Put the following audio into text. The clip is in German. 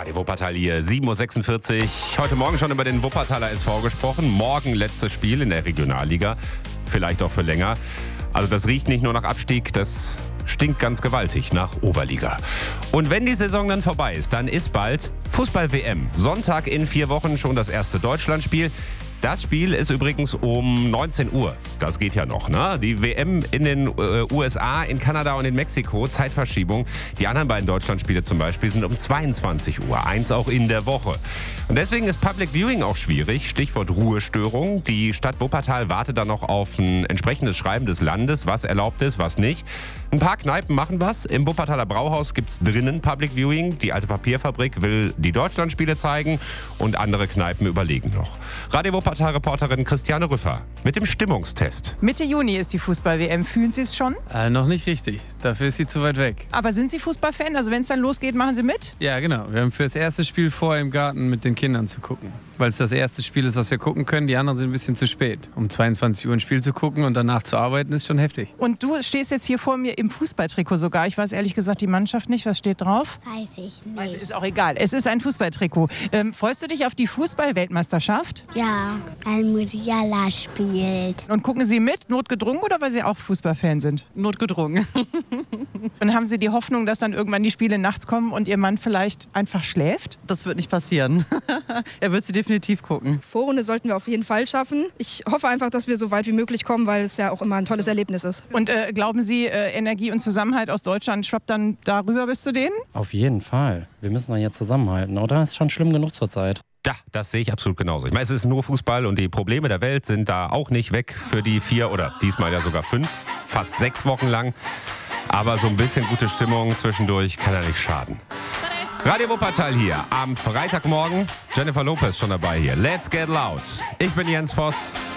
Radio Wuppertal hier, 7.46 Uhr. Heute Morgen schon über den Wuppertaler SV gesprochen. Morgen letztes Spiel in der Regionalliga. Vielleicht auch für länger. Also das riecht nicht nur nach Abstieg, das stinkt ganz gewaltig nach Oberliga. Und wenn die Saison dann vorbei ist, dann ist bald Fußball-WM. Sonntag in 4 Wochen schon das erste Deutschlandspiel. Das Spiel ist übrigens um 19 Uhr. Das geht ja noch, ne? Die WM in den USA, in Kanada und in Mexiko, Zeitverschiebung. Die anderen beiden Deutschlandspiele zum Beispiel sind um 22 Uhr, eins auch in der Woche. Und deswegen ist Public Viewing auch schwierig, Stichwort Ruhestörung. Die Stadt Wuppertal wartet dann noch auf ein entsprechendes Schreiben des Landes, was erlaubt ist, was nicht. Ein paar Kneipen machen was. Im Wuppertaler Brauhaus gibt es drinnen Public Viewing. Die alte Papierfabrik will die Deutschlandspiele zeigen und andere Kneipen überlegen noch. Radio Wuppertal-Reporterin Christiane Rüffer mit dem Stimmungstest. Mitte Juni ist die Fußball-WM. Fühlen Sie es schon? Noch nicht richtig. Dafür ist sie zu weit weg. Aber sind Sie Fußballfan? Also wenn es dann losgeht, machen Sie mit? Ja, genau. Wir haben für das erste Spiel vor, im Garten mit den Kindern zu gucken. Weil es das erste Spiel ist, was wir gucken können. Die anderen sind ein bisschen zu spät. Um 22 Uhr ein Spiel zu gucken und danach zu arbeiten, ist schon heftig. Und du stehst jetzt hier vor mir im Fußballtrikot sogar. Ich weiß ehrlich gesagt die Mannschaft nicht. Was steht drauf? Weiß ich nicht. Also ist auch egal. Es ist ein Fußballtrikot. Freust du dich auf die Fußball-Weltmeisterschaft? Ja, ein Musiala spielt. Und gucken Sie mit, notgedrungen oder weil Sie auch Fußballfan sind? Notgedrungen. Und haben Sie die Hoffnung, dass dann irgendwann die Spiele nachts kommen und Ihr Mann vielleicht einfach schläft? Das wird nicht passieren. Er wird sie definitiv gucken. Vorrunde sollten wir auf jeden Fall schaffen. Ich hoffe einfach, dass wir so weit wie möglich kommen, weil es ja auch immer ein tolles Erlebnis ist. Und glauben Sie, Energie und Zusammenhalt aus Deutschland schwappt dann darüber bis zu denen? Auf jeden Fall. Wir müssen doch jetzt zusammenhalten, oder? Ist schon schlimm genug zurzeit. Ja, das sehe ich absolut genauso. Ich meine, es ist nur Fußball und die Probleme der Welt sind da auch nicht weg für die 4 oder diesmal ja sogar 5, fast 6 Wochen lang. Aber so ein bisschen gute Stimmung zwischendurch kann ja nicht schaden. Radio Wuppertal hier am Freitagmorgen. Jennifer Lopez schon dabei hier. Let's get loud. Ich bin Jens Voss.